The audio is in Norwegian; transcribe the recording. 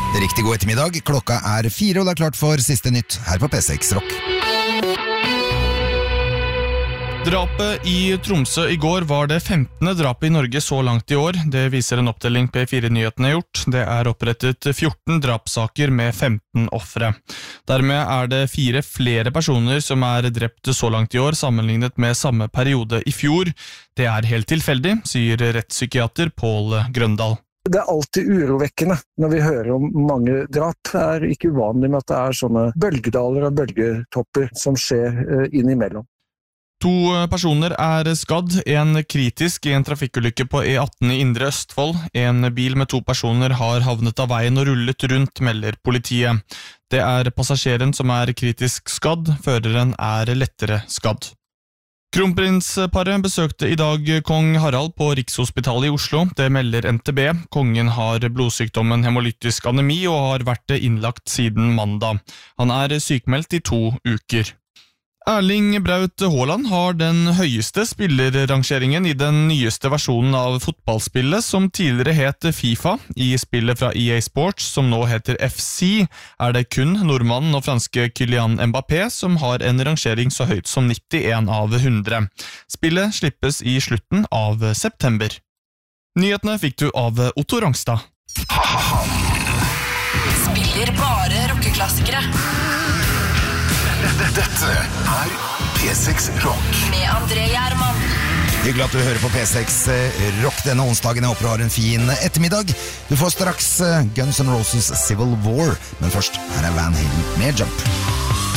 Riktig god ettermiddag, klokka 4 og det klart for siste nytt her på P6 Rock. Drapet i Tromsø i går var det 15. drapet i Norge så langt i år. Det viser en oppdeling P4-nyhetene har gjort. Det opprettet 14 drapssaker med 15 offre. Dermed det 4 flere personer som drept så langt i år, sammenlignet med samme periode i fjor. Det helt tilfeldig, sier rettspsykiater Pål Grøndal. Det alltid urovekkende når vi hører om mange drap. Det ikke uvanlig med at det sånne bølgedaler og bølgetopper som skjer innimellom. 2 personer skadd, en kritisk i en trafikkulykke på E18 i Indre Østfold. En bil med 2 personer har havnet av veien og rullet rundt, melder politiet. Det passasjeren som kritisk skadd, føreren lettere skadd. Kronprinsparet besøkte i dag kong Harald på Rikshospitalet i Oslo. Det melder NTB. Kongen har blodsykdommen hemolytisk anemi og har vært innlagt siden mandag. Han sykmeldt i 2 uker. Erling Braut Haaland har den høyeste spillerrangeringen i den nyeste versjonen av fotballspillet, som tidligere het FIFA. I spillet fra EA Sports, som nå heter FC, det kun nordmannen og franske Kylian Mbappé som har en rangering så høyt som 91 av 100. Spillet slippes i slutten av september. Nyhetene fikk du av Otto Rangstad. Spiller bare rockeklassikere. Dette P6 Rock med André Gjerman. Hyggelig at du hører på P6 Rock denne onsdagen. Jeg håper du har en fin ettermiddag. Du får straks Guns N' Roses Civil War, men først her Van Halen med Jump.